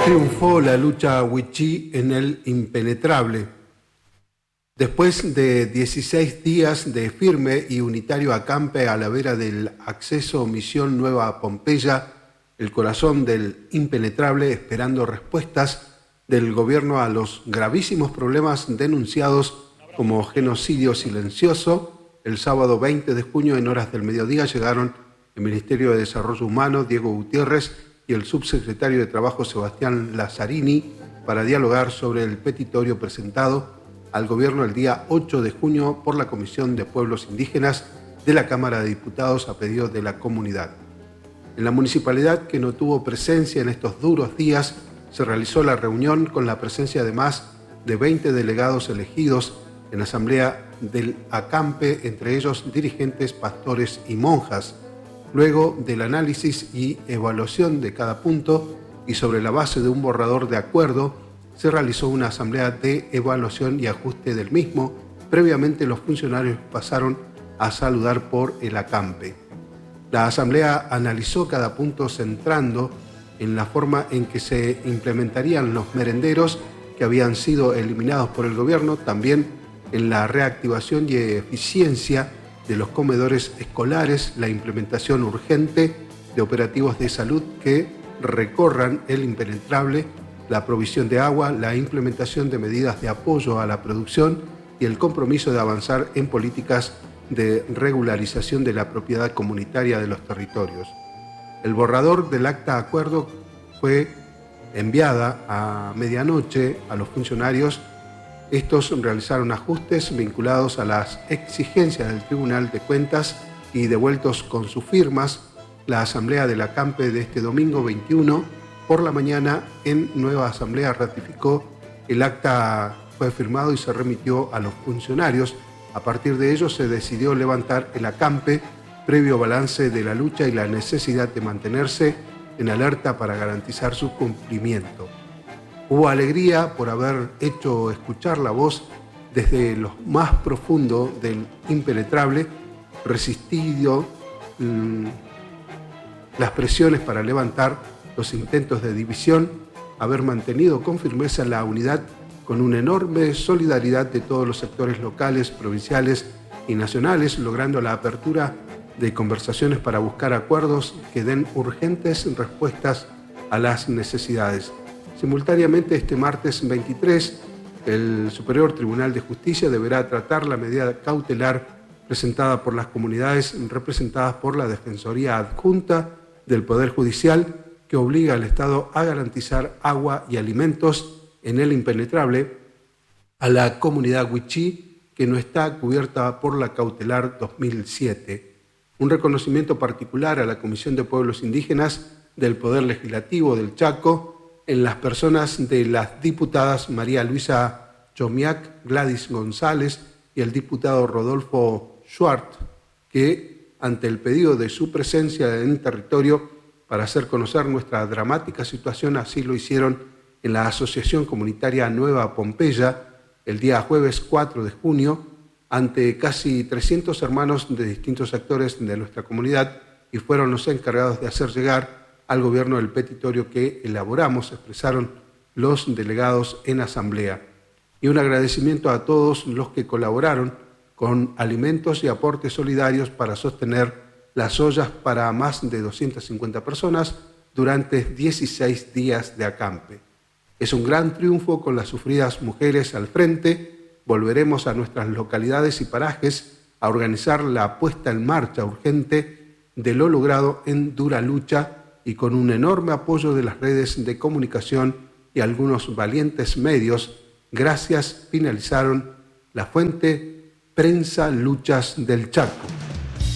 Triunfó la lucha wichí en el impenetrable. Después de 16 días de firme y unitario acampe a la vera del acceso Misión Nueva Pompeya, el corazón del impenetrable, esperando respuestas del gobierno a los gravísimos problemas denunciados como genocidio silencioso, el sábado 20 de junio en horas del mediodía llegaron el Ministerio de Desarrollo Humano, Diego Gutiérrez, y el subsecretario de Trabajo, Sebastián Lazzarini, para dialogar sobre el petitorio presentado al gobierno el día 8 de junio por la Comisión de Pueblos Indígenas de la Cámara de Diputados a pedido de la comunidad. En la municipalidad, que no tuvo presencia en estos duros días, se realizó la reunión con la presencia de más de 20 delegados elegidos en asamblea del acampe, entre ellos dirigentes, pastores y monjas. Luego del análisis y evaluación de cada punto y sobre la base de un borrador de acuerdo, se realizó una asamblea de evaluación y ajuste del mismo. Previamente los funcionarios pasaron a saludar por el acampe. La asamblea analizó cada punto centrando en la forma en que se implementarían los merenderos que habían sido eliminados por el gobierno, también en la reactivación y eficiencia de los comedores escolares, la implementación urgente de operativos de salud que recorran el impenetrable, la provisión de agua, la implementación de medidas de apoyo a la producción y el compromiso de avanzar en políticas de regularización de la propiedad comunitaria de los territorios. El borrador del acta de acuerdo fue enviada a medianoche a los funcionarios. Estos realizaron ajustes vinculados a las exigencias del Tribunal de Cuentas y devueltos con sus firmas. La asamblea del acampe de este domingo 21 por la mañana en nueva asamblea ratificó el acta, fue firmado y se remitió a los funcionarios. A partir de ello se decidió levantar el acampe previo balance de la lucha y la necesidad de mantenerse en alerta para garantizar su cumplimiento. Hubo alegría por haber hecho escuchar la voz desde lo más profundo del impenetrable, resistido las presiones para levantar los intentos de división, haber mantenido con firmeza la unidad con una enorme solidaridad de todos los sectores locales, provinciales y nacionales, logrando la apertura de conversaciones para buscar acuerdos que den urgentes respuestas a las necesidades. Simultáneamente, este martes 23, el Superior Tribunal de Justicia deberá tratar la medida cautelar presentada por las comunidades representadas por la Defensoría Adjunta del Poder Judicial, que obliga al Estado a garantizar agua y alimentos en el impenetrable a la comunidad wichí que no está cubierta por la cautelar 2007. Un reconocimiento particular a la Comisión de Pueblos Indígenas del Poder Legislativo del Chaco, en las personas de las diputadas María Luisa Chomiak, Gladys González y el diputado Rodolfo Schwartz, que ante el pedido de su presencia en territorio para hacer conocer nuestra dramática situación, así lo hicieron en la Asociación Comunitaria Nueva Pompeya el día jueves 4 de junio, ante casi 300 hermanos de distintos sectores de nuestra comunidad, y fueron los encargados de hacer llegar al gobierno el petitorio que elaboramos, expresaron los delegados en asamblea. Y un agradecimiento a todos los que colaboraron con alimentos y aportes solidarios para sostener las ollas para más de 250 personas durante 16 días de acampe. Es un gran triunfo con las sufridas mujeres al frente. Volveremos a nuestras localidades y parajes a organizar la puesta en marcha urgente de lo logrado en dura lucha y con un enorme apoyo de las redes de comunicación y algunos valientes medios. Gracias, finalizaron la fuente Prensa Luchas del Chaco.